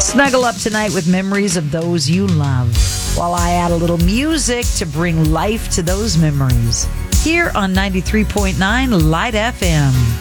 Snuggle up tonight with memories of those you love, while I add a little music to bring life to those memories. Here on 93.9 Light FM.